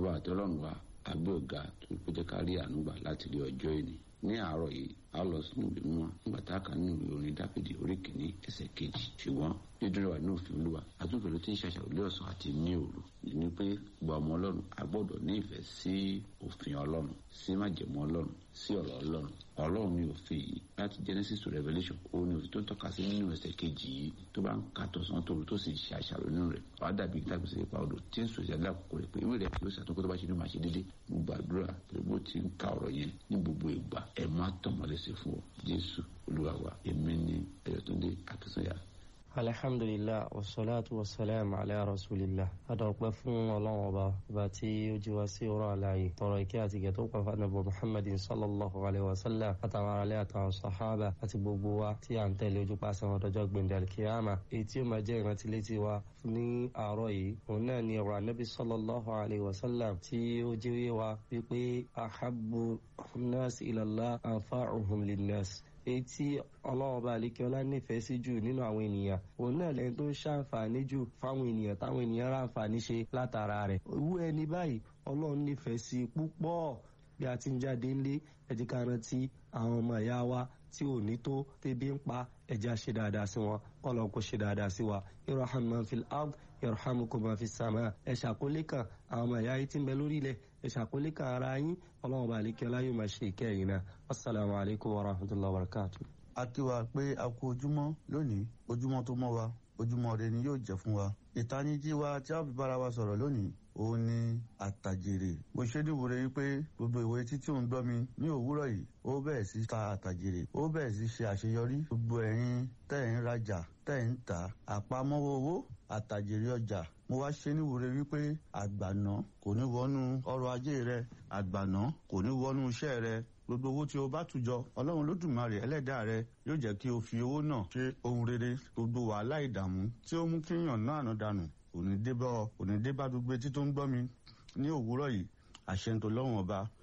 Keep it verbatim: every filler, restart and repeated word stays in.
ọba àti ọlọ́run wa àgbẹ̀ ọ̀gá tó ń péjẹ́ ká rí àánú gbà láti rí ọjọ́ ìní. Ní àárọ̀ yìí a lọ sínú ìwé mímọ́ nígbà tá a kà nínú ìwé orin Dáfídì orí kìíní ẹsẹ̀ kejì. Ṣùgbọ́n dídúró wà ní òfin Olúwa àtúntò ló ti ń ṣàṣàrò lé ọ̀sán àti ní òru. Ní pé gba ọmọ ọlọ́run a gbọ́dọ̀ ní ìfẹ́ sí òfin ọlọ́run, sí májẹ̀mú ọlọ́run, sí ọ̀rọ̀ ọlọ́run. Ọlọ́run ní òfin yìí láti Genesis to Revelation. Òun ni òfin tó ń tọ́ka sí nínú ẹsẹ̀ kejì yìí tó bá ń ka tọ̀sán tòru tó sì ń ṣe àṣàrò nínú rẹ̀. Wàá dàbí tábìlì sí ipa odò tí ń sòṣì àdá àkókò rẹ̀ pé ìwé rẹ̀ yóò ṣàtúnkọ́ tó bá ṣe ní máa ṣe déédéé. Mo gbàdúrà pé bó ti ń ka ọ̀rọ̀ yẹn ní gbogbo ìgbà ẹ má tọmọlẹsẹ fún ọ. Jésù Olúwa wa. Èmi ni Ẹ̀yọ̀túndé Akínsànyà. alhamdulillah wasalaatu wasalaamu ala rasulillah. adọ̀pẹ́ fún ọlọ́run ọba ọba tí ó jí wa sí ọ̀rọ̀ àlàyé tọrọ ìkẹ́ àti ìgẹ̀ tó pẹ́ fún ànábì muhammadin sallallahu alayhi wa sallam àtàwọn aráalé àtàwọn sahaba àti gbogbo wa tí à ń tẹ̀lé ojú pàṣẹ wọn dọjọ́ gbẹ̀ndẹ̀ alkiyama. èyí tí ó máa jẹ́ ìrántí létí wa ní àárọ̀ yìí òun náà ni ọ̀rọ̀ ànábì sallallahu alayhi wa sallam tí ó jẹ́ wa wípé ahabbu nas ilallah anfa'uhum linnas. èyí tí ọlọ́run bá lè kí ọlá nífẹ̀ẹ́ sí jù nínú àwọn ènìyàn òun náà lẹ́yìn tó ń ṣàǹfààní jù fáwọn ènìyàn táwọn ènìyàn ráǹfààní ṣe látara rẹ̀. irú ẹni báyìí ọlọ́run nífẹ̀ẹ́ sí púpọ̀. bí a ti ń jáde ńlé ẹ jẹ́ ká rántí àwọn ọmọ ìyá wa tí ò ní tó tẹ́bí ń pa ẹ jẹ́ á ṣe dáadáa sí wọn Ọlọ́run kó ṣe dáadáa sí wa. irham man fil ard yarhamukum man fis sama. ẹ ṣàkólé kan àwọn ọmọ ìyá yìí tí ń bẹ lórí ilẹ̀ ẹ ṣàkólé kan ara yín Ọlọ́run bá lè kí ọlá yóò máa ṣe ìkẹyìn náà. assalamu alaikum wa rahmatullahi wa barakatuh. a kí wa pé a kú ojúmọ́ lónìí, ojúmọ́ tó mọ́ wa, ojúmọ́ rẹ ni yóò jẹ́ fún wa. ìtanijí wa tí a fi bára wa sọ̀rọ̀ lónìí òun ni àtàjèrè. mo ṣe níwòrè yìí pé gbogbo ìwé títí òun gbọ́ mi ní òwúrọ̀ yìí ó bẹ̀rẹ̀ sí ta àtàjèrè, ó bẹ̀rẹ̀ sí ṣe àṣeyọrí. gbogbo ẹ̀yin tẹ́ ń rajà tẹ́ ń tà àpamọ́wọ́ owó àtàjèrè ọjà, mo wá ṣe níwòrè wípé àgbàná kò ní wọnú ọrọ̀ ajé rẹ, àgbàná kò ní wọnú iṣẹ́ rẹ. gbogbo owó tí o bá tùjọ Ọlọ́run Olódùmarè ẹlẹ́dàá rẹ yóò jẹ́ kí o fi owó náà ṣe ohun rere. gbogbo wàhálà ìdààmú tí ó mú kíyàn náà nà dànù òní débá òní débá gbogbo etí tó ń gbọ́ mi ní òwúrọ̀ yìí. àṣẹ ń tó lọ́wọ́n ọba